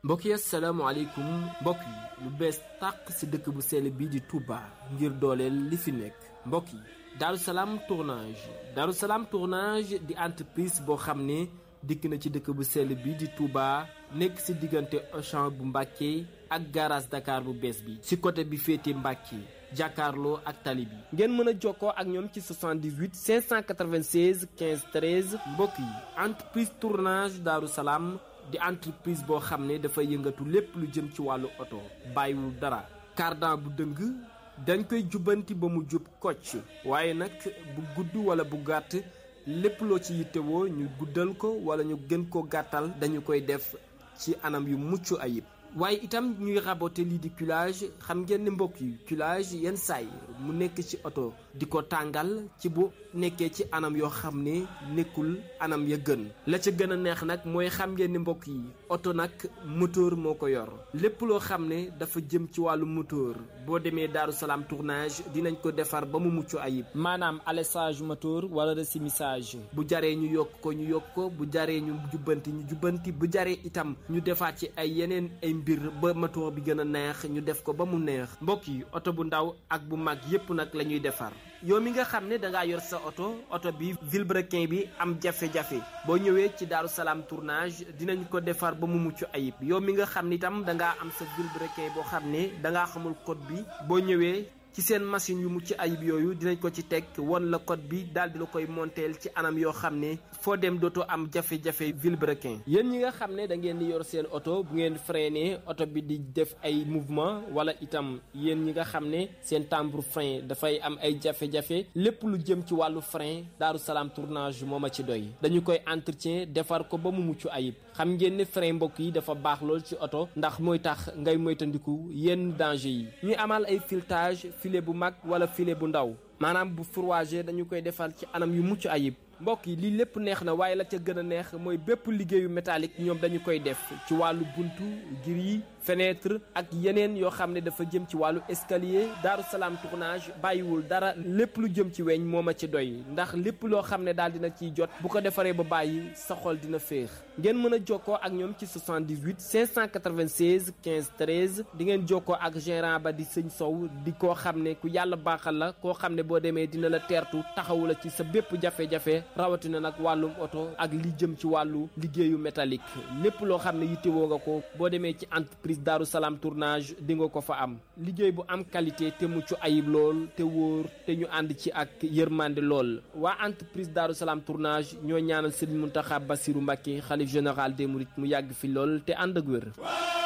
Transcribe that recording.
mbokk yi asalaamaaleykum mbokk yi lu bees tàq ci dëkk bu sell bi di Touba ngir dooleel li fi nekk mbokk yi Darou Salam tournage di entreprise boo xam ne dikk na ci dëkk bu sell bi di Touba nekk ci diggante Auchan bu Mbàkke ak garage Dakar bu bees bi ci côté bi féete Mbàkke jàkkaarloo ak tali bi ngeen mën a jokkoo ak ñoom ci 78 596 15 13 mbokk yi entreprise tournage Darou Salam di entreprise boo xam ne dafay yëngatu lépp lu jëm ci wàllu oto bàyyiwul dara cardan bu dëng dañ koy jubbanti ba mu jub kocc waaye nag bu gudd wala bu gàtt lépp loo ci yittewoo ñu guddal ko wala ñu gën ko gàttal dañu koy def ci anam yu mucc ayib waaye itam ñuy raboter lii di culage xam ngeen ne mbokk yi culage yenn saay mu nekk ci oto di ko tàngal ci bu nekkee ci anam yoo xam ne nekkul anam ya gën la ca gën a neex nag mooy xam ngeen ne mbokk yi oto nag moteur moo ko yor lépp loo xam ne dafa jëm ci wàllu moteur boo demee Darou Salam tournage dinañ ko defar ba mu mucc ayib maanaam alessage moteur wala resumissage bu jaree ñu yokk ko bu jaree ñu jubbanti bu jaree itam ñu defaat ci ay yeneen ay mbir ba moteur bi gën a neex ñu def ko ba mu neex mbokk yi oto bu ndaw ak bu mag yépp nag la ñuy defar yow mi nga xam ne dangaa yor sa oto bi vilebrequin bi am jafe-jafe boo ñëwee ci Darou Salam tournage dinañ ko defar ba mu mucc ayib yow mi nga xam ne itam dangaa am sa vilebrequin boo xam ne dangaa xamul code bi boo ñëwee ci seen machine yu mucc ayib yooyu dinañ ko ci teg won la code bi daal di la koy monteel ci anam yoo xam ne foo dem dootoo am jafe-jafe vilebrequin yéen ñi nga xam ne da ngeen di yor seen oto bu ngeen freiné oto bi di def ay mouvement wala itam yéen ñi nga xam ne seen timbre frein dafay am ay jafe-jafe lépp lu jëm ci wàllu frein Darou Salam tournage moo ma ci doy dañu koy entretien defar ko ba mu mucc ayib xam ngeen ne frein mbokk yi dafa baax lool ci oto ndax mooy tax ngay moytandiku yenn danger yi ñuy amal ay filetage filet bu mag wala filet bu ndaw maanaam bu fourragé dañu koy defal ci anam yu mucc ayib mbokk yi lii lépp neex na waaye la ca gën a neex mooy bépp liggéeyu métallique ñoom dañu koy def ci wàllu buntu gris fenêtre ak yeneen yoo xam ne dafa jëm ci wàllu escalier Darou Salam tournage bàyyiwul dara lépp lu jëm ci weñ moo ma ci doy ndax lépp loo xam ne daal dina ciy jot bu ko defaree ba bàyyi sa xol dina féex ngeen mën a jokkoo ak ñoom ci 78 596 15 13 di ngeen jokkoo ak gérant ba di sëñ Sow di koo xam ne ku yàlla baaxal la koo xam ne boo demee dina la teertu taxawu la ci sa bépp jafe-jafe rawatina nag wàllum oto ak li jëm ci wàllu liggéeyu métallique lépp loo xam ne yittewoo nga ko boo demee ci entreprise Darou Salam tournage di nga ko fa am liggéey bu am qualité te mucc ayib lool te wóor te ñu ànd ci ak yërmande lool waa entreprise Darou Salam tournage ñoo ñaanal Serigne Mountakha Bassirou Mbacké xalif général des mourides mu yàgg fi lool te ànd ak wér